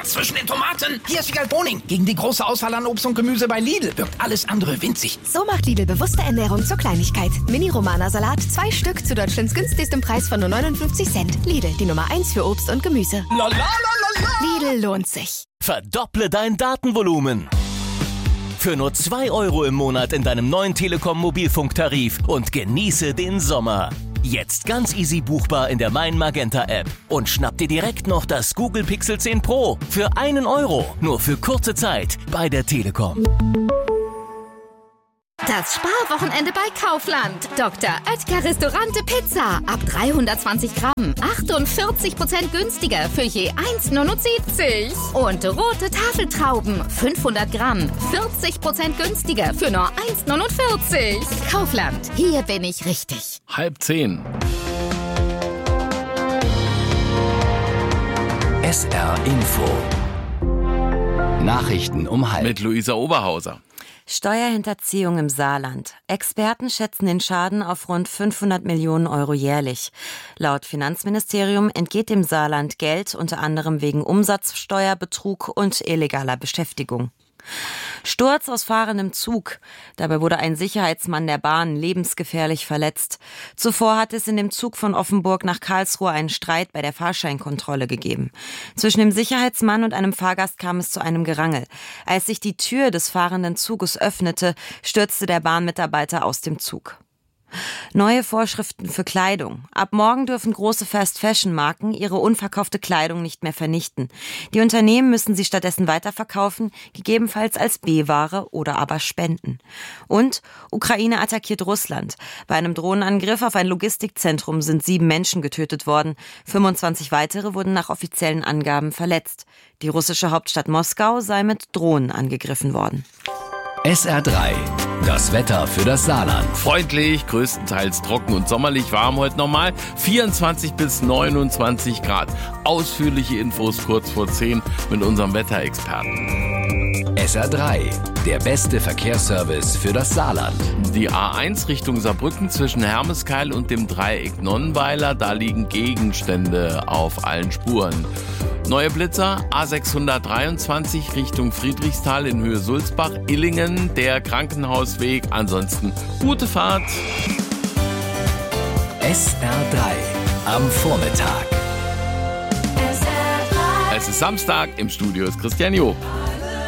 Platz zwischen den Tomaten. Hier ist Wiegald Boning. Gegen die große Auswahl an Obst und Gemüse bei Lidl wirkt alles andere winzig. So macht Lidl bewusste Ernährung zur Kleinigkeit. Mini-Romana-Salat, 2 Stück zu Deutschlands günstigstem Preis von nur 59 Cent. Lidl, die Nummer 1 für Obst und Gemüse. Lidl lohnt sich. Verdopple dein Datenvolumen. Für nur 2 € im Monat in deinem neuen Telekom-Mobilfunktarif und genieße den Sommer. Jetzt ganz easy buchbar in der Mein Magenta App. Und schnapp dir direkt noch das Google Pixel 10 Pro für 1 €. Nur für kurze Zeit bei der Telekom. Das Sparwochenende bei Kaufland. Dr. Oetker Restaurante Pizza. Ab 320 Gramm. 48% günstiger für je 1,79. Und rote Tafeltrauben. 500 Gramm. 40% günstiger für nur 1,49. Kaufland. Hier bin ich richtig. 9:30. SR Info. Nachrichten um 9:30. Mit Luisa Oberhauser. Steuerhinterziehung im Saarland. Experten schätzen den Schaden auf rund 500 Millionen € jährlich. Laut Finanzministerium entgeht dem Saarland Geld unter anderem wegen Umsatzsteuerbetrug und illegaler Beschäftigung. Sturz aus fahrendem Zug. Dabei wurde ein Sicherheitsmann der Bahn lebensgefährlich verletzt. Zuvor hat es in dem Zug von Offenburg nach Karlsruhe einen Streit bei der Fahrscheinkontrolle gegeben. Zwischen dem Sicherheitsmann und einem Fahrgast kam es zu einem Gerangel. Als sich die Tür des fahrenden Zuges öffnete, stürzte der Bahnmitarbeiter aus dem Zug. Neue Vorschriften für Kleidung. Ab morgen dürfen große Fast-Fashion-Marken ihre unverkaufte Kleidung nicht mehr vernichten. Die Unternehmen müssen sie stattdessen weiterverkaufen, gegebenenfalls als B-Ware oder aber spenden. Und Ukraine attackiert Russland. Bei einem Drohnenangriff auf ein Logistikzentrum sind 7 Menschen getötet worden. 25 weitere wurden nach offiziellen Angaben verletzt. Die russische Hauptstadt Moskau sei mit Drohnen angegriffen worden. SR3. Das Wetter für das Saarland. Freundlich, größtenteils trocken und sommerlich warm heute nochmal. 24 bis 29 Grad. Ausführliche Infos kurz vor 10 mit unserem Wetterexperten. SR3. Der beste Verkehrsservice für das Saarland. Die A1 Richtung Saarbrücken zwischen Hermeskeil und dem Dreieck Nonnenweiler. Da liegen Gegenstände auf allen Spuren. Neue Blitzer, A623 Richtung Friedrichsthal in Höhe Sulzbach, Illingen, der Krankenhausweg. Ansonsten gute Fahrt. SR3 am Vormittag. Es ist Samstag, im Studio ist Christian Job.